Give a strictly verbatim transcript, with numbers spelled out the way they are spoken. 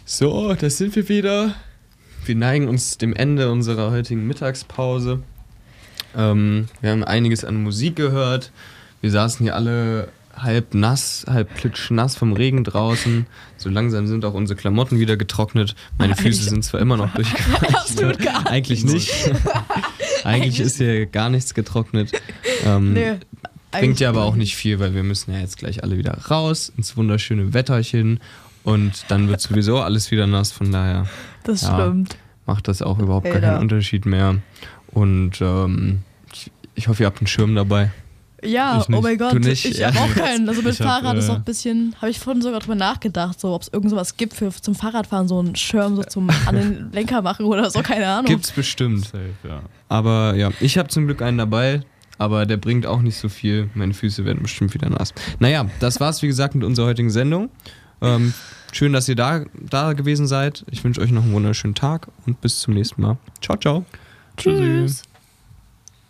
So, das sind wir wieder. Wir neigen uns dem Ende unserer heutigen Mittagspause. Ähm, wir haben einiges an Musik gehört. Wir saßen hier alle halb nass, halb klitschnass vom Regen draußen. So langsam sind auch unsere Klamotten wieder getrocknet. Meine Füße sind zwar immer noch durchgeweicht. Eigentlich nicht. Eigentlich ist hier gar nichts getrocknet. Ähm, nee, bringt ja aber auch nicht viel, weil wir müssen ja jetzt gleich alle wieder raus ins wunderschöne Wetterchen. Und dann wird sowieso alles wieder nass, von daher das ja, stimmt. Macht das auch überhaupt Alter. gar keinen Unterschied mehr. Und ähm, ich, ich hoffe, ihr habt einen Schirm dabei. Ja, oh mein Gott, ich ja. habe auch keinen. Also mit ich Fahrrad hab, ist äh, auch ein bisschen, habe ich vorhin sogar drüber nachgedacht, so ob es irgend sowas gibt für zum Fahrradfahren, so einen Schirm so zum an den Lenker machen oder so, keine Ahnung. Gibt's bestimmt. Safe, ja. Aber ja, ich habe zum Glück einen dabei. Aber der bringt auch nicht so viel. Meine Füße werden bestimmt wieder nass. Naja, das war's wie gesagt mit unserer heutigen Sendung. Ähm, schön, dass ihr da, da gewesen seid. Ich wünsche euch noch einen wunderschönen Tag und bis zum nächsten Mal. Ciao, ciao. Tschüss.